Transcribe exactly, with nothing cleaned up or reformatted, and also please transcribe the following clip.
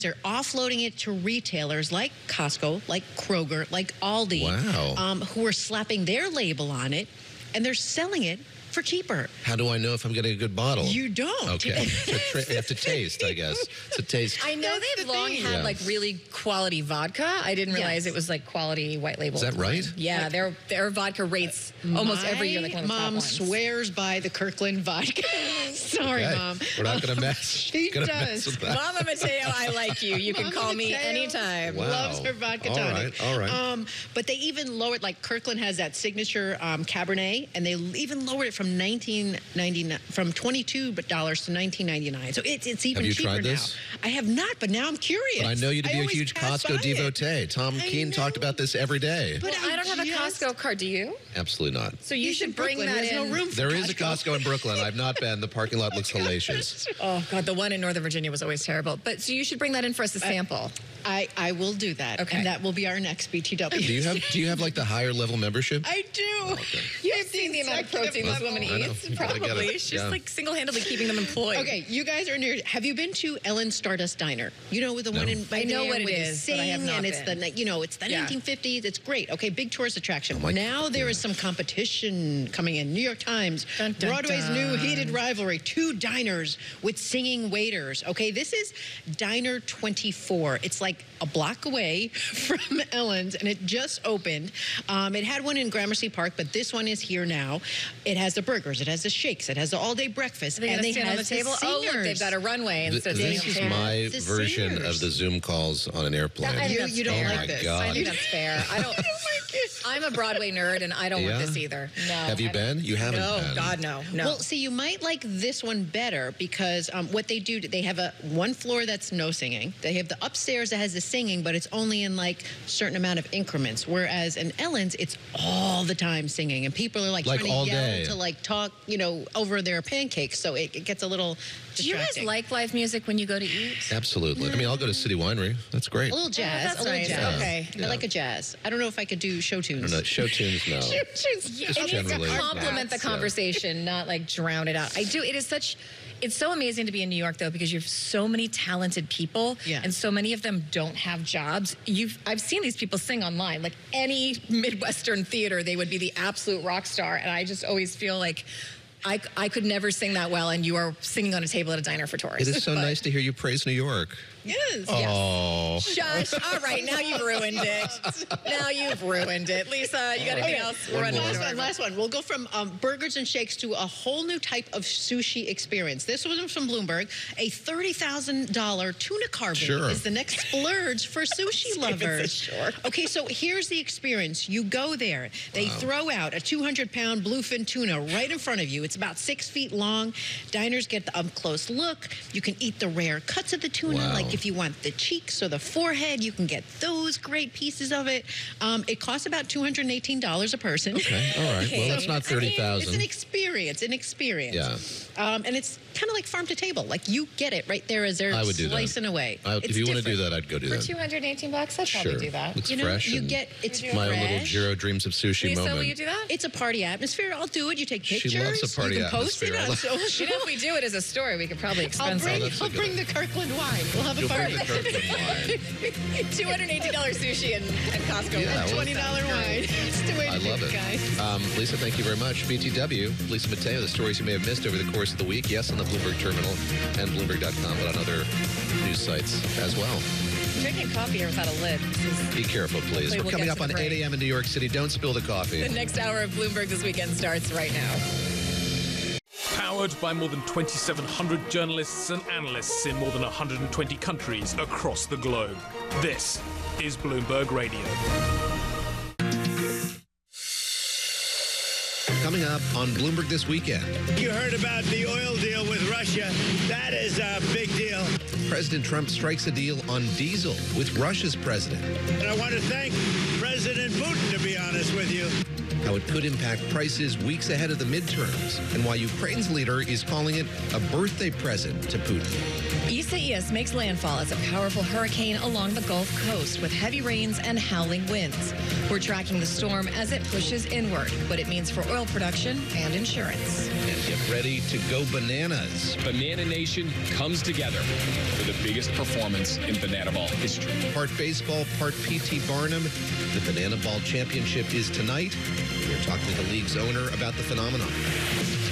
They're offloading it to retailers like Costco, like Kroger, like Aldi, wow. um, who are slapping their label on it, and they're selling it for cheaper. How do I know if I'm getting a good bottle? You don't. Okay. So tra- you have to taste, I guess. It's a taste. I know That's they've the long thing. had Yeah. like really quality vodka. I didn't realize Yes. it was like quality white label. Is that right? Yeah, their their vodka rates almost every year. Like My one of the top mom ones. swears by the Kirkland vodka. Sorry, Okay. Mom. We're not going to mess. She gonna does. Mess with that. Mama Mateo, I like you. You can Mama call me Mateo anytime. Wow. Loves her vodka All tonic. right, all right. Um, but they even lowered, like Kirkland has that signature um, Cabernet, and they even lowered it from nineteen ninety-nine, from twenty-two dollars to nineteen ninety-nine. So it's it's even Have you cheaper tried this? now. I have not, but now I'm curious. But I know you to be a always huge pass Costco by it. devotee. Tom I Keene talked know. about this every day. But Well, I don't have a just- Costco card. Do you? Absolutely not. So you He's should in bring Brooklyn. that There's in. no room for There is a Costco in Brooklyn. I've not been. The parking lot looks hellacious. Oh God, the one in Northern Virginia was always terrible. But so you should bring that in for us to sample. I, I will do that. Okay. And that will be our next B T W. Do you have Do you have like the higher level membership? I do. You've seen the amount of protein this woman I know. eats. You gotta get Probably. it. She's Yeah. like single-handedly keeping them employed. Okay, you guys are near. Have you been to Ellen Stardust Diner? You know, with the No. one in by I know there what it where they is, sing, but I have not and it's been. the you know it's the Yeah. nineteen fifties. It's great. Okay, big tourist attraction. Oh my now there is gosh. some competition coming in. New York Times, Dun, dun, Broadway's dun. new heated rivalry. Two diners with singing waiters. Okay, this is Diner twenty-four. It's like a block away from Ellen's, and it just opened. Um, it had one in Gramercy Park, but this one is here now. It has the burgers, it has the shakes, it has the all-day breakfast, Are they and gonna they stand on have the table? Oh, look, they've singers. got a runway Th- instead of this sitting is on tables. my The version singers. of the Zoom calls on an airplane. I think You- that's you don't fair. like Oh my this. God. I think that's fair. I don't. I'm a Broadway nerd, and I don't Yeah? want this either. No. Have you I- been? You haven't No, been. God, no, no. Well, see, you might like this one better because um, what they do, they have a one floor that's no singing. They have the upstairs that has the singing, but it's only in like a certain amount of increments. Whereas in Ellen's, it's all the time singing, and people are like, Like trying all to yell day. to like talk, you know, over their pancakes. So it, it gets a little Do you guys distracting. like live music when you go to eat? Absolutely. I mean, I'll go to City Winery. That's great. a little jazz? that's a little nice. jazz. Okay. I like a jazz. I don't know if I could do show tunes. No, no, show tunes, no. Show tunes. Just It needs generally, to complement the yeah. conversation, not like drown it out. I do. It is such. It's so amazing to be in New York, though, because you have so many talented people, Yeah. and so many of them don't have jobs. You've I've seen these people sing online. Like any Midwestern theater, they would be the absolute rock star, and I just always feel like. I, I could never sing that well, and you are singing on a table at a diner for tourists. It is so But- nice to hear you praise New York. Yes. Oh. Shush. All right, now you've ruined it. Now you've ruined it. Lisa, you got anything Okay. else? One We're running more. out Last of one, time. last one. We'll go from um, burgers and shakes to a whole new type of sushi experience. This was from Bloomberg. A thirty thousand dollars tuna carving Sure. is the next splurge for sushi lovers. sure. Okay, so here's the experience. You go there. They throw out a two hundred pound bluefin tuna right in front of you. It's about six feet long. Diners get the up-close look. You can eat the rare cuts of the tuna. Wow. Like if you want the cheeks or the forehead, you can get those great pieces of it. Um, it costs about two hundred eighteen dollars a person. Okay, all right. Well, that's not I mean, thirty it's thousand. an experience, an experience. Yeah. Um, and it's kind of like farm to table. Like you get it right there as they're I would do that. slicing away. I, if It's you want to do different. that, I'd go do For that. two hundred eighteen bucks, I'd probably Sure. do that. Looks You know, fresh. you and get it's my own little fresh. Jiro Dreams of Sushi Lisa, moment. will you do that? It's a party atmosphere. I'll do it. You take She pictures. loves a party you can post it atmosphere. on social. You know, if we do it as a story, we could probably I'll expense bring, it. that's a I'll good bring the Kirkland wine. We'll have a You'll party. bring the Kirkland wine. two hundred eighteen dollars sushi and, and Costco. Yeah, well, twenty dollar wine. It's the way to I do love it. guys. Um, Lisa, thank you very much. B T W, Lisa Mateo, the stories you may have missed over the course of the week. Yes, on the Bloomberg Terminal and Bloomberg dot com, but on other news sites as well. I'm drinking coffee here without a lid. This is Be careful, please. Hopefully We're we'll coming get up to on the break. eight a.m. in New York City. Don't spill the coffee. the next hour of Bloomberg This Weekend starts right now. Powered by more than twenty-seven hundred journalists and analysts in more than one hundred twenty countries across the globe. This is Bloomberg Radio. Coming up on Bloomberg This Weekend, You heard about the oil deal with Russia. That is a big deal. President Trump strikes a deal on diesel with Russia's president. And I want to thank President Putin, to be honest with you. How it could impact prices weeks ahead of the midterms, and why Ukraine's leader is calling it a birthday present to Putin. Isaias makes landfall as a powerful hurricane along the Gulf Coast with heavy rains and howling winds. We're tracking the storm as it pushes inward, what it means for oil production and insurance. And Get ready to go bananas. Banana Nation comes together for the biggest performance in Banana Ball history. Part baseball, part P T Barnum. The Banana Ball Championship is tonight. We're talking to the league's owner about the phenomenon.